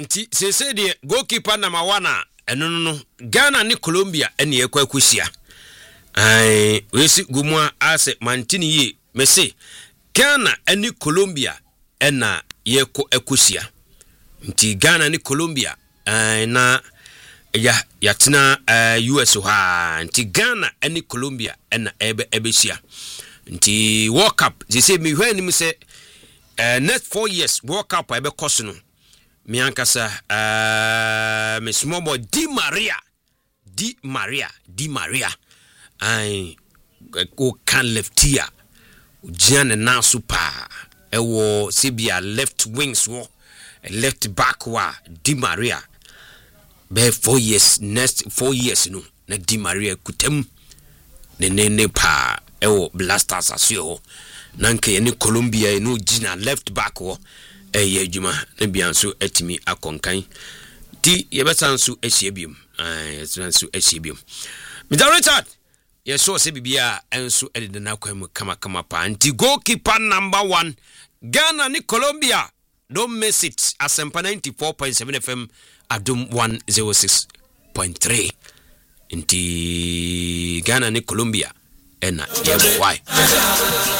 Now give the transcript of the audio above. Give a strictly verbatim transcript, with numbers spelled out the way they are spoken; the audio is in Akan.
nti se se de goalkeeper number one eno no Ghana ni Colombia ene ekwa akusia ai we si gumwa ase mantini ye mese Ghana ene Colombia ena yeko akusia nti Ghana ni Colombia ai na ya yatina uh, U S ha nti Ghana ene Colombia ena ebe ebesia nti World Cup they say me hwe ni me say uh, next four years World Cup ebe koso no me ankasa uh, me small boy Di Maria Di Maria Di Maria ai ko kan leftia ujiane na super ewo sibia left wings wo left back wa Di Maria be four years next four years no na Di Maria kutem ne ne ne pa ewo Blasters asio nanke ne Colombia no gina left back wo eye adwuma na bianso atimi akonkan ti yebesanso ahiebium ai yebesanso ahiebium Mister Richard yeso se bibia enso edede na kwam kama kama pa anti goalkeeper number one Ghana ni Colombia don't miss it Asempa ninety-four point seven F M Adum one oh six point three inti Ghana ni Colombia ena yebo why